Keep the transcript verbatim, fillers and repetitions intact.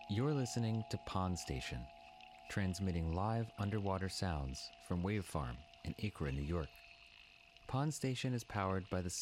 You're listening to Pond Station, transmitting live underwater sounds from Wave Farm in Acra, New York. Pond Station is powered by the